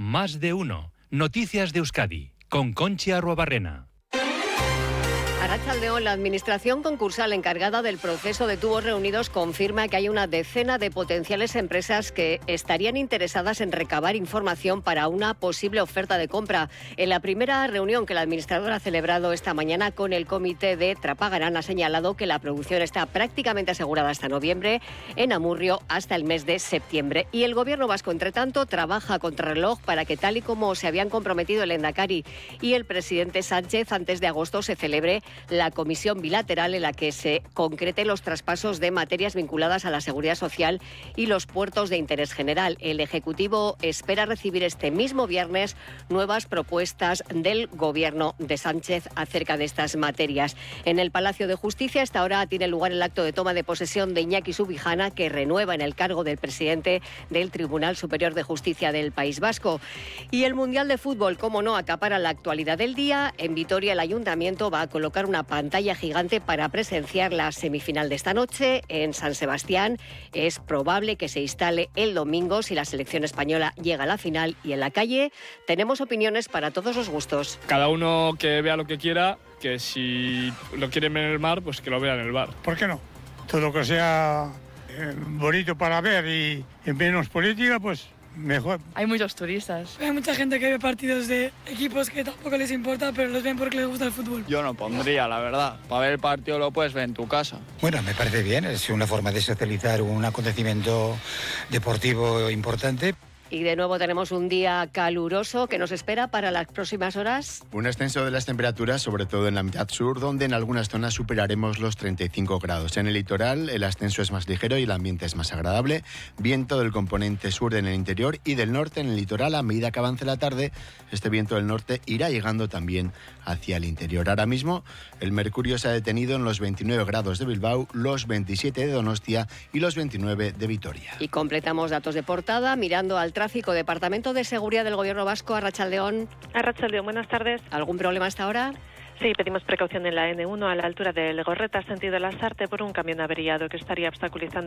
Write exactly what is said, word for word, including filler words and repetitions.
Más de uno. Noticias de Euskadi, con Conchi Arruabarrena. Arratsaldeon, la administración concursal encargada del proceso de tubos reunidos confirma que hay una decena de potenciales empresas que estarían interesadas en recabar información para una posible oferta de compra. En la primera reunión que la administradora ha celebrado esta mañana con el comité de Trapagaran ha señalado que la producción está prácticamente asegurada hasta noviembre, en Amurrio hasta el mes de septiembre. Y el gobierno vasco, entre tanto, trabaja a contrarreloj para que, tal y como se habían comprometido el Endacari y el presidente Sánchez, antes de agosto se celebre la comisión bilateral en la que se concreten los traspasos de materias vinculadas a la seguridad social y los puertos de interés general. El Ejecutivo espera recibir este mismo viernes nuevas propuestas del Gobierno de Sánchez acerca de estas materias. En el Palacio de Justicia, a esta hora tiene lugar el acto de toma de posesión de Iñaki Subijana, que renueva en el cargo del presidente del Tribunal Superior de Justicia del País Vasco. Y el Mundial de Fútbol, como no, acapara la actualidad del día. En Vitoria, el Ayuntamiento va a colocar una pantalla gigante para presenciar la semifinal de esta noche. En San Sebastián es probable que se instale el domingo si la selección española llega a la final. Y en la calle tenemos opiniones para todos los gustos. Cada uno que vea lo que quiera, que si lo quieren ver en el mar, pues que lo vea en el bar. ¿Por qué no? Todo lo que sea eh, bonito para ver y, y menos política, pues mejor. Hay muchos turistas. Hay mucha gente que ve partidos de equipos que tampoco les importa, pero los ven porque les gusta el fútbol. Yo no pondría, la verdad. Para ver el partido lo puedes ver en tu casa. Bueno, me parece bien. Es una forma de socializar un acontecimiento deportivo importante. Y de nuevo tenemos un día caluroso que nos espera para las próximas horas. Un ascenso de las temperaturas, sobre todo en la mitad sur, donde en algunas zonas superaremos los treinta y cinco grados. En el litoral el ascenso es más ligero y el ambiente es más agradable. Viento del componente sur en el interior y del norte en el litoral. A medida que avance la tarde, este viento del norte irá llegando también hacia el interior. Ahora mismo el mercurio se ha detenido en los veintinueve grados de Bilbao, los veintisiete de Donostia y los veintinueve de Vitoria. Y completamos datos de portada mirando al tráfico. Departamento de Seguridad del Gobierno Vasco, Arratsaldeon. Arratsaldeon, buenas tardes. ¿Algún problema hasta ahora? Sí, pedimos precaución en la ene uno a la altura de Legorreta, sentido Lasarte, por un camión averiado que estaría obstaculizando